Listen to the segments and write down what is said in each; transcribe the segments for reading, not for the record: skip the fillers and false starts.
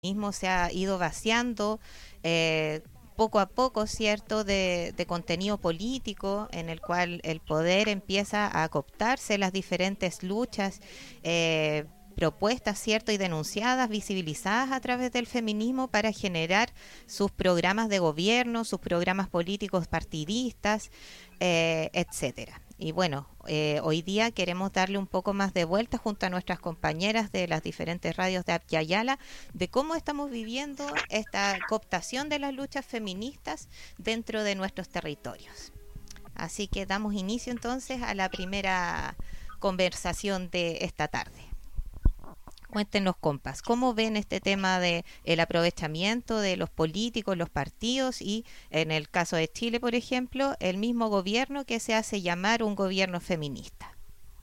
mismo se ha ido vaciando poco a poco, ¿cierto?, de contenido político en el cual el poder empieza a cooptarse las diferentes luchas, propuestas, ¿cierto?, y denunciadas, visibilizadas a través del feminismo para generar sus programas de gobierno, sus programas políticos partidistas, etcétera. Y bueno, hoy día queremos darle un poco más de vuelta junto a nuestras compañeras de las diferentes radios de Apyayala de cómo estamos viviendo esta cooptación de las luchas feministas dentro de nuestros territorios. Así que damos inicio entonces a la primera conversación de esta tarde. Cuéntenos, compas, ¿cómo ven este tema de el aprovechamiento de los políticos, los partidos y, en el caso de Chile, por ejemplo, el mismo gobierno que se hace llamar un gobierno feminista?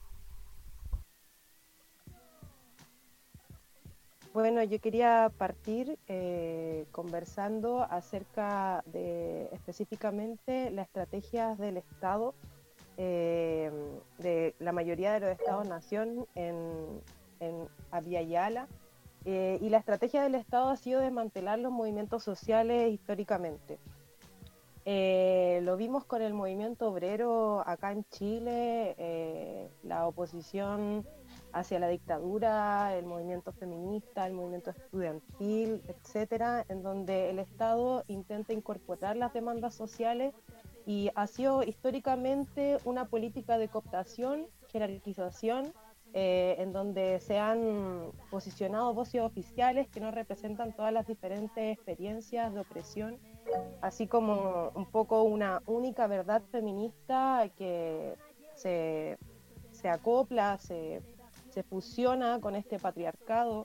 Bueno, yo quería partir conversando acerca de específicamente las estrategias del Estado, eh, de la mayoría de los Estados-nación en Abya Yala, y la estrategia del Estado ha sido desmantelar los movimientos sociales históricamente. Lo vimos con el movimiento obrero acá en Chile, la oposición hacia la dictadura, el movimiento feminista, el movimiento estudiantil, etcétera, en donde el Estado intenta incorporar las demandas sociales y ha sido históricamente una política de cooptación, jerarquización, en donde se han posicionado voces oficiales que no representan todas las diferentes experiencias de opresión, así como un poco una única verdad feminista que se, se acopla, se fusiona con este patriarcado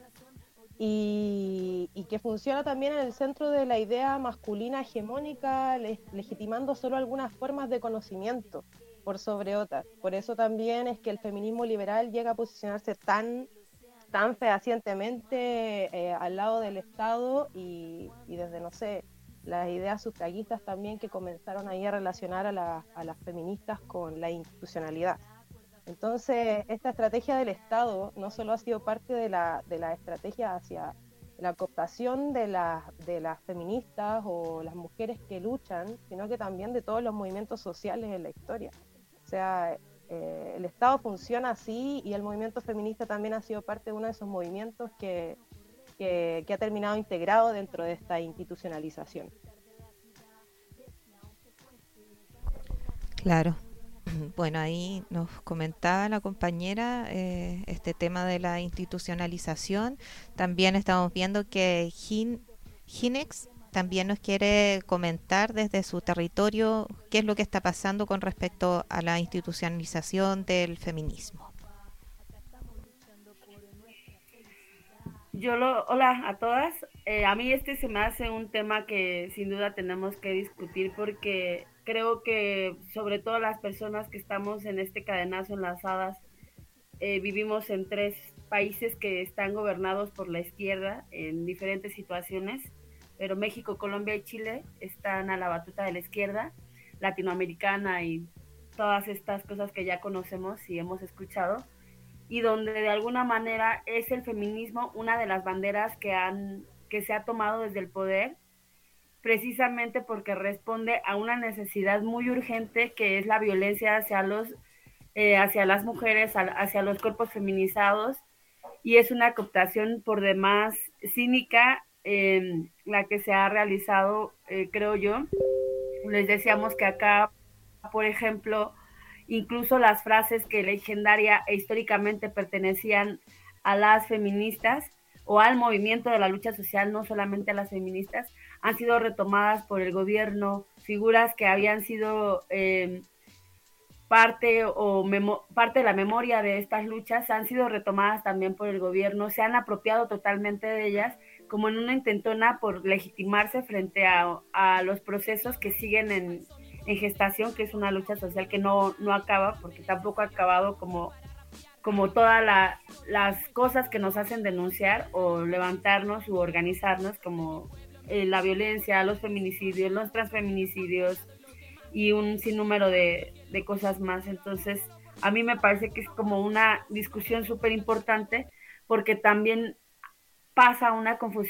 y que funciona también en el centro de la idea masculina hegemónica, legitimando solo algunas formas de conocimiento por sobre otras. Por eso también es que el feminismo liberal llega a posicionarse tan fehacientemente al lado del Estado y desde, no sé, las ideas sufragistas también que comenzaron ahí a relacionar a las feministas con la institucionalidad. Entonces, esta estrategia del Estado no solo ha sido parte de la estrategia hacia la cooptación de las feministas o las mujeres que luchan, sino que también de todos los movimientos sociales en la historia. O sea, el Estado funciona así y el movimiento feminista también ha sido parte de uno de esos movimientos que ha terminado integrado dentro de esta institucionalización. Claro. Bueno, ahí nos comentaba la compañera este tema de la institucionalización. También estamos viendo que Ginex también nos quiere comentar desde su territorio qué es lo que está pasando con respecto a la institucionalización del feminismo. Hola a todas. A mí este se me hace un tema que sin duda tenemos que discutir porque creo que sobre todo las personas que estamos en este cadenazo enlazadas, vivimos en tres países que están gobernados por la izquierda en diferentes situaciones, pero México, Colombia y Chile están a la batuta de la izquierda latinoamericana y todas estas cosas que ya conocemos y hemos escuchado, y donde de alguna manera es el feminismo una de las banderas que se ha tomado desde el poder, precisamente porque responde a una necesidad muy urgente que es la violencia hacia las mujeres, hacia los cuerpos feminizados, y es una cooptación por demás cínica la que se ha realizado, creo yo. Les decíamos que acá, por ejemplo, incluso las frases que legendaria e históricamente pertenecían a las feministas o al movimiento de la lucha social, no solamente a las feministas, han sido retomadas por el gobierno, figuras que habían sido parte de la memoria de estas luchas han sido retomadas también por el gobierno, se han apropiado totalmente de ellas como en una intentona por legitimarse frente a los procesos que siguen en gestación, que es una lucha social que no acaba, porque tampoco ha acabado como todas las cosas que nos hacen denunciar o levantarnos u organizarnos, como la violencia, los feminicidios, los transfeminicidios y un sinnúmero de cosas más. Entonces, a mí me parece que es como una discusión súper importante porque también pasa una confusión